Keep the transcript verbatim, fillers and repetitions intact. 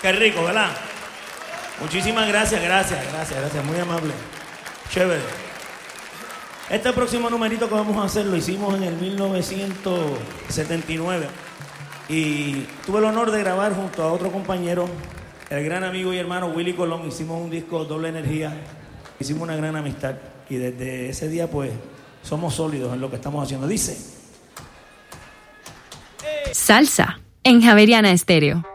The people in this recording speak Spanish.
Qué rico, ¿verdad? Muchísimas gracias, gracias, gracias, gracias. Muy amable. Chévere. Este próximo numerito que vamos a hacer lo hicimos en el mil novecientos setenta y nueve. Y tuve el honor de grabar junto a otro compañero, el gran amigo y hermano Willy Colón. Hicimos un disco Doble Energía. Hicimos una gran amistad. Y desde ese día, pues, somos sólidos en lo que estamos haciendo. Dice... Salsa en Javeriana Estéreo.